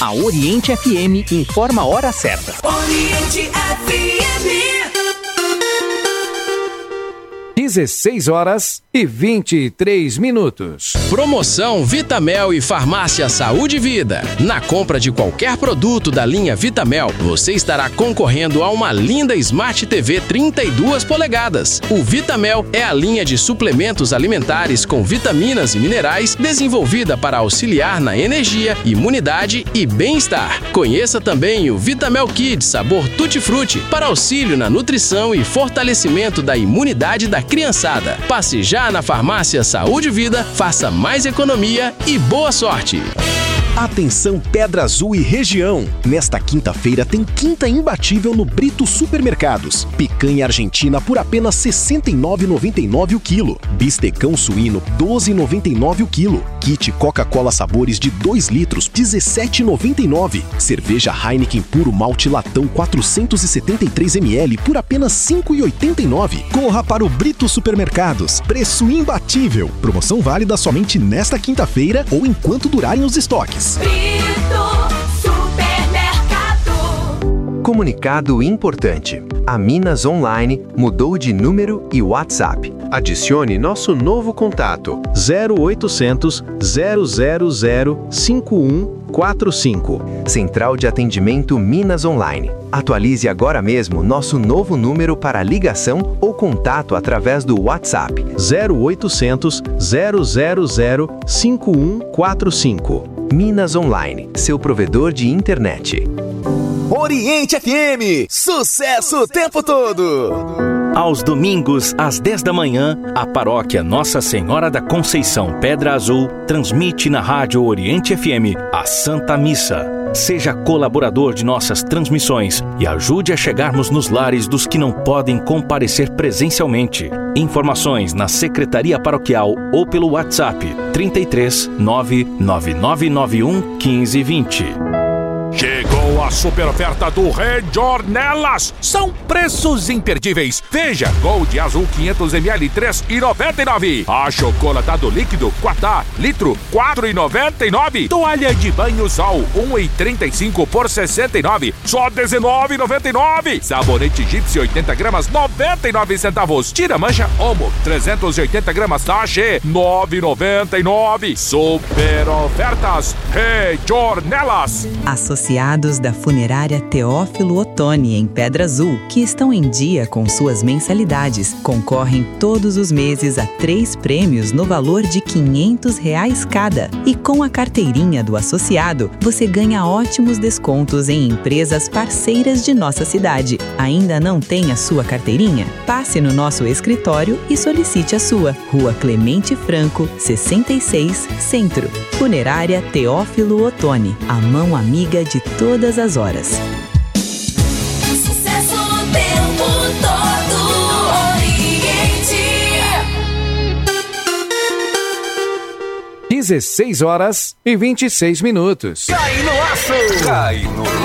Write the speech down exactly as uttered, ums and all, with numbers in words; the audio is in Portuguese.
A Oriente F M informa a hora certa. Oriente F M. dezesseis horas e vinte e três minutos. Promoção Vitamel e Farmácia Saúde e Vida. Na compra de qualquer produto da linha Vitamel, você estará concorrendo a uma linda Smart T V trinta e duas polegadas. O Vitamel é a linha de suplementos alimentares com vitaminas e minerais desenvolvida para auxiliar na energia, imunidade e bem-estar. Conheça também o Vitamel Kids sabor Tutti Frutti para auxílio na nutrição e fortalecimento da imunidade da criançada. Passe já na Farmácia Saúde e Vida, faça mais economia e boa sorte! Atenção Pedra Azul e região! Nesta quinta-feira tem quinta imbatível no Brito Supermercados. Picanha argentina por apenas sessenta e nove reais e noventa e nove centavos o quilo. Bistecão suíno doze reais e noventa e nove centavos o quilo. Kit Coca-Cola sabores de dois litros dezessete reais e noventa e nove centavos. Cerveja Heineken puro malte latão quatrocentos e setenta e três mililitros por apenas cinco reais e oitenta e nove centavos. Corra para o Brito Supermercados. Preço imbatível. Promoção válida somente nesta quinta-feira ou enquanto durarem os estoques. Brito Supermercado. Comunicado importante. A Minas Online mudou de número e WhatsApp. Adicione nosso novo contato zero oitocentos, zero zero zero, cinco um quatro cinco. Central de Atendimento Minas Online. Atualize agora mesmo nosso novo número para ligação ou contato através do WhatsApp zero oitocentos, zero zero zero, cinco um quatro cinco. Minas Online, seu provedor de internet. Oriente F M, sucesso o tempo todo! Aos domingos, às dez da manhã, a paróquia Nossa Senhora da Conceição Pedra Azul transmite na Rádio Oriente F M a Santa Missa. Seja colaborador de nossas transmissões e ajude a chegarmos nos lares dos que não podem comparecer presencialmente. Informações na Secretaria Paroquial ou pelo WhatsApp trinta e três, nove nove nove nove um, quinze, vinte. Chegou a super oferta do Rejornelas. São preços imperdíveis. Veja, Gold Azul quinhentos mililitros, três reais e noventa e nove centavos. Achocolatado líquido Quatá, litro, quatro reais e noventa e nove centavos. Toalha de banho Sol, um real e trinta e cinco por sessenta e nove centavos. Só dezenove reais e noventa e nove centavos. Sabonete Gipsy oitenta gramas, noventa e nove centavos. Tira mancha Omo, trezentos e oitenta gramas, sachê, nove reais e noventa e nove centavos. Super ofertas Rejornelas. Associados da funerária Teófilo Otoni, em Pedra Azul, que estão em dia com suas mensalidades, concorrem todos os meses a três prêmios no valor de quinhentos reais cada. E com a carteirinha do associado, você ganha ótimos descontos em empresas parceiras de nossa cidade. Ainda não tem a sua carteirinha? Passe no nosso escritório e solicite a sua. Rua Clemente Franco, sessenta e seis, Centro. Funerária Teófilo Otoni, a mão amiga de todas as horas. Sucesso o tempo todo, Oriente. dezesseis horas e vinte e seis minutos. Cai no aço! Cai no